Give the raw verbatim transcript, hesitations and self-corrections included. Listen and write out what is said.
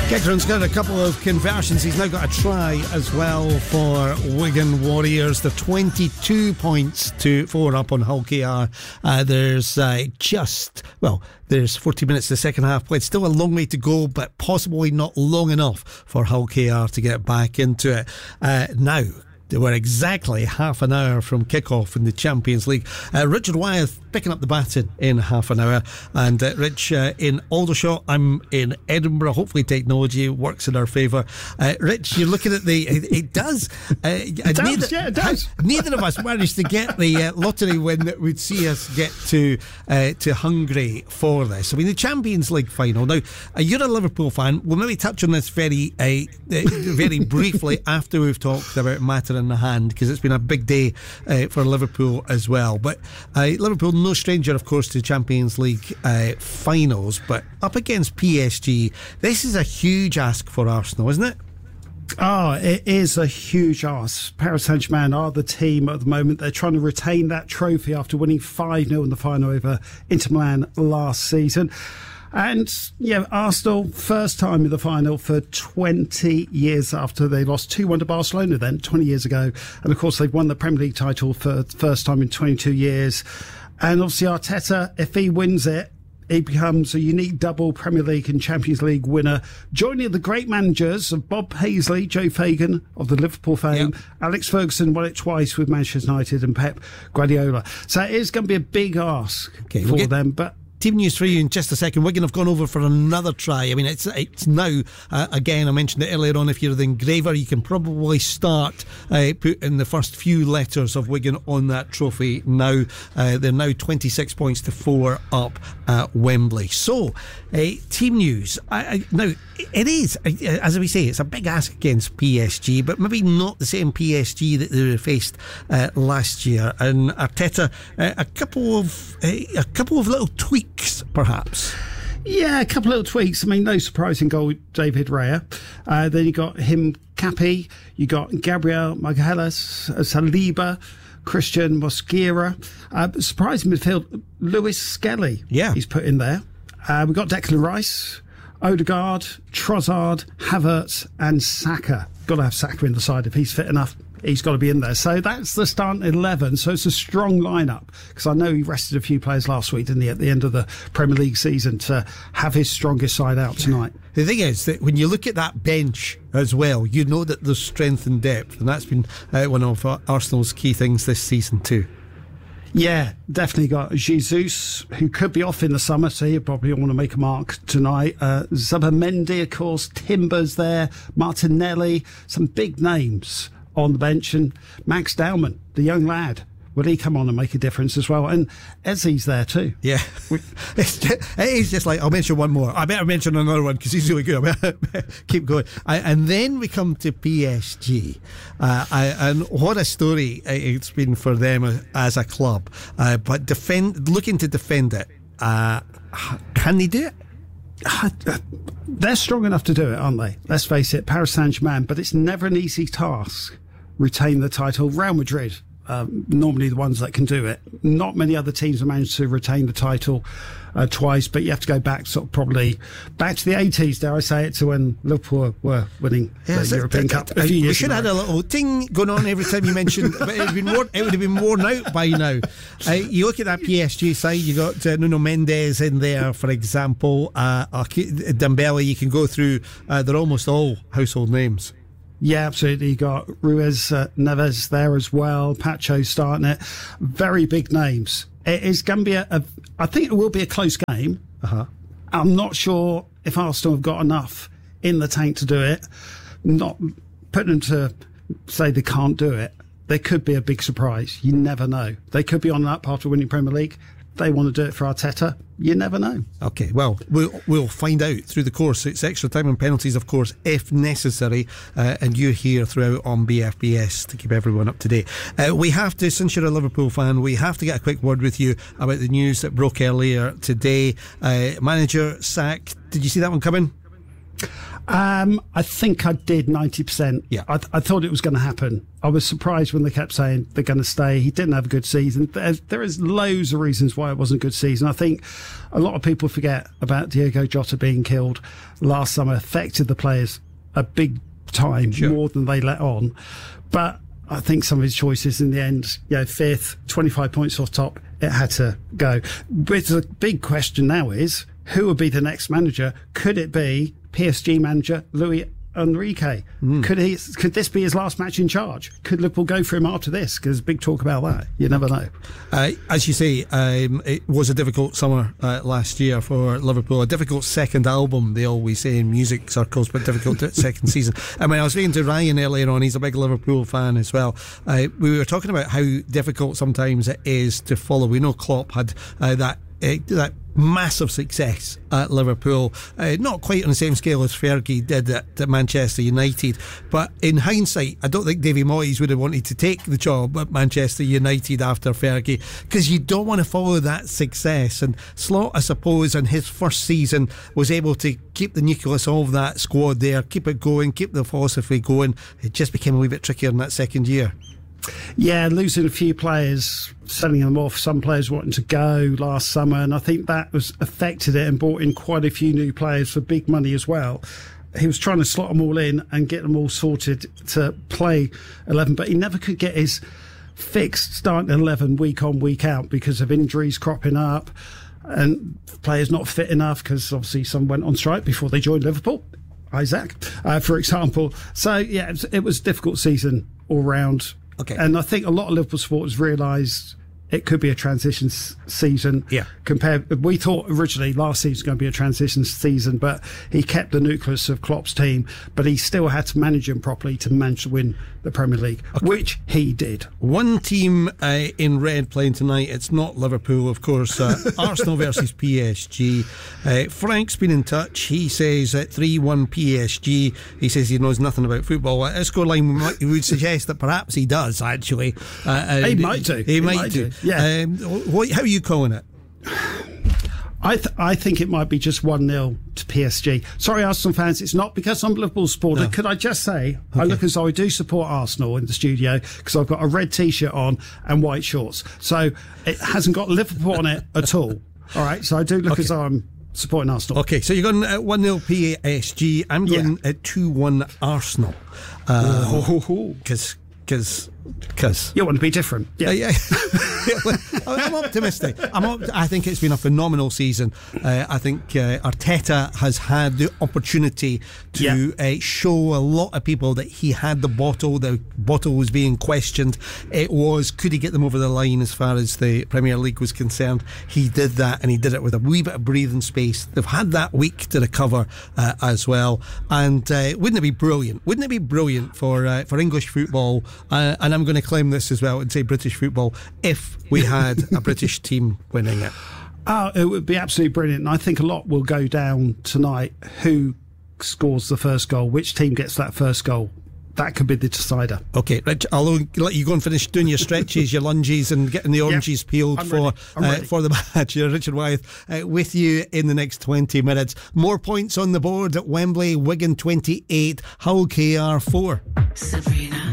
Kickeran's got a couple of conversions. He's now got a try as well for Wigan Warriors. They're twenty-two points to four up on Hull K R. Uh, there's uh, just, well, there's forty minutes to the second half played. Still a long way to go, but possibly not long enough for Hull K R to get back into it. Uh, now, they were exactly half an hour from kick-off in the Champions League. Uh, Richard Wyeth picking up the baton in half an hour. And uh, Rich, uh, in Aldershot, I'm in Edinburgh. Hopefully technology works in our favour. Uh, Rich, you're looking at the... It, it does. Uh, it does, neither, yeah, it does. Neither of us managed to get the uh, lottery win that would see us get to uh, to Hungary for this. I mean, the Champions League final. Now, uh, you're a Liverpool fan. We'll maybe touch on this very, uh, uh, very briefly after we've talked about matter in the hand, because it's been a big day uh, for Liverpool as well. But uh, Liverpool, no stranger of course to Champions League uh, finals, but up against P S G, this is a huge ask for Arsenal, isn't it? Oh, it is a huge ask. Paris Saint-Germain are the team at the moment. They're trying to retain that trophy after winning five nil in the final over Inter Milan last season. And, yeah, Arsenal, first time in the final for twenty years after they lost two one to Barcelona then, twenty years ago. And, of course, they've won the Premier League title for the first time in twenty-two years. And, obviously, Arteta, if he wins it, he becomes a unique double Premier League and Champions League winner, joining the great managers of Bob Paisley, Joe Fagan of the Liverpool fame, yep. Alex Ferguson won it twice with Manchester United, and Pep Guardiola. So it is going to be a big ask okay, for we'll get- them, but... Team news for you in just a second. Wigan have gone over for another try. I mean, it's it's now, uh, again, I mentioned it earlier on, if you're the engraver, you can probably start uh, putting the first few letters of Wigan on that trophy now. Uh, they're now twenty-six points to four up at Wembley. So, uh, team news. I, I, now, it is, as we say, it's a big ask against P S G, but maybe not the same P S G that they faced uh, last year. And Arteta, uh, a couple of uh, a couple of little tweaks, perhaps. Yeah, a couple of little tweaks. I mean, no surprising goal, David Raya. Uh, then you got him, Cappy. You got Gabriel Magalhaes, Saliba, Christian Mosquera. Uh, surprising midfield, Lewis Skelly. Yeah, he's put in there. Uh, we've got Declan Rice, Odegaard, Trossard, Havertz and Saka. Got to have Saka in the side if he's fit enough. He's got to be in there. So that's the starting eleven. So it's a strong lineup, because I know he rested a few players last week, didn't he, at the end of the Premier League season, to have his strongest side out tonight. The thing is that when you look at that bench as well, you know that there's strength and depth, and that's been uh, one of Arsenal's key things this season too. Yeah, definitely got Jesus, who could be off in the summer, so he'll probably want to make a mark tonight. Uh, Zubamendi, of course, Timber's there, Martinelli, some big names on the bench, and Max Dowman, the young lad. Will he come on and make a difference as well? And Eze's there too. Yeah. It's just, it is just like, I'll mention one more. I better mention another one because he's really good. I better keep going. I, and then we come to P S G. Uh, I, and what a story it's been for them as a club. Uh, but defend, looking to defend it. Uh, can they do it? They're strong enough to do it, aren't they? Let's face it, Paris Saint-Germain. But it's never an easy task. Retain the title. Real Madrid. Um, normally the ones that can do it. Not many other teams have managed to retain the title uh, twice, but you have to go back sort of probably back to the eighties, dare I say it, to when Liverpool were winning yeah, the European it, Cup it, a few we years should ago. have had a little ting going on every time you mentioned, but it would have been, worn, it would have been worn out by now. Uh, you look at that P S G side, you got uh, Nuno Mendes in there, for example, uh, Dembele, you can go through, uh, they're almost all household names. Yeah, absolutely. You got Ruiz uh, Neves there as well. Pacho starting it. Very big names. It is going to be a, a I think it will be a close game. Uh-huh. I'm not sure if Arsenal have got enough in the tank to do it. Not putting them to say they can't do it. There could be a big surprise. You never know. They could be on an up after winning Premier League. They want to do it for Arteta. You never know. Okay, well, we'll, we'll find out through the course. It's extra time and penalties, of course, if necessary. Uh, and you're here throughout on B F B S to keep everyone up to date. Uh, we have to, since you're a Liverpool fan, we have to get a quick word with you about the news that broke earlier today. Uh, manager sacked. Did you see that one coming? Um, I think I did ninety percent. Yeah. I, th- I thought it was going to happen. I was surprised when they kept saying they're going to stay. He didn't have a good season. There's, there is loads of reasons why it wasn't a good season. I think a lot of people forget about Diogo Jota being killed last summer. Affected the players a big time, sure. more than they let on. But I think some of his choices in the end, you know, fifth, twenty-five points off top, it had to go. But the big question now is, who would be the next manager? Could it be P S G manager Luis Enrique? Mm. Could he? Could this be his last match in charge? Could Liverpool go for him after this? Because big talk about that. You never know. Uh, as you say, um, it was a difficult summer uh, last year for Liverpool. A difficult second album, they always say in music circles, but difficult second season. I mean, I was speaking to Ryan earlier on. He's a big Liverpool fan as well. Uh, we were talking about how difficult sometimes it is to follow. We know Klopp had uh, that uh, that. massive success at Liverpool, uh, not quite on the same scale as Fergie did at, at Manchester United, but in hindsight I don't think Davy Moyes would have wanted to take the job at Manchester United after Fergie, because you don't want to follow that success. And Slot, I suppose, in his first season was able to keep the nucleus of that squad there, keep it going, keep the philosophy going. It just became a wee bit trickier in that second year. Yeah, losing a few players, selling them off, some players wanting to go last summer, and I think that was affected it and brought in quite a few new players for big money as well. He was trying to slot them all in and get them all sorted to play eleven, but he never could get his fixed starting eleven week on, week out because of injuries cropping up and players not fit enough, because obviously some went on strike before they joined Liverpool. Isaac, uh, for example. So, yeah, it was, it was a difficult season all round. Okay. And I think a lot of Liverpool supporters realised it could be a transition s- season. Yeah. Compared, we thought originally last season was going to be a transition season, but he kept the nucleus of Klopp's team, but he still had to manage him properly to manage to win the Premier League, okay. which he did. One team uh, in red playing tonight. It's not Liverpool, of course. Uh, Arsenal versus P S G. Uh, Frank's been in touch. He says at three one P S G. He says he knows nothing about football. A scoreline might, would suggest that perhaps he does, actually. Uh, uh, he might do. He, he might, might do. do. Yeah. Um, what, how are you calling it? I th- I think it might be just one nil to P S G. Sorry, Arsenal fans, it's not because I'm a Liverpool supporter. No. Could I just say, okay. I look as though I do support Arsenal in the studio because I've got a red T-shirt on and white shorts. So it hasn't got Liverpool on it at all. All right, so I do look okay. as though I'm supporting Arsenal. Okay, so you're going at one nil P S G. I'm going yeah. at two one Arsenal. Because... Uh, Because, because you want to be different, yeah. Uh, yeah. I'm optimistic. I'm op- I think it's been a phenomenal season. Uh, I think uh, Arteta has had the opportunity to yeah. uh, show a lot of people that he had the bottle. The bottle was being questioned. It was, could he get them over the line as far as the Premier League was concerned? He did that, and he did it with a wee bit of breathing space. They've had that week to recover uh, as well. And uh, wouldn't it be brilliant? Wouldn't it be brilliant for uh, for English football? Uh, and I'm going to claim this as well and say British football, if we had a British team winning it. Oh, it would be absolutely brilliant. And I think a lot will go down tonight. Who scores the first goal? Which team gets that first goal? That could be the decider. Okay, Rich, I'll let you go and finish doing your stretches, your lunges, and getting the oranges yeah, peeled I'm for uh, for the match. Richard Wyeth uh, with you in the next twenty minutes. More points on the board at Wembley. Wigan twenty-eight, Hull K R four. Sabrina.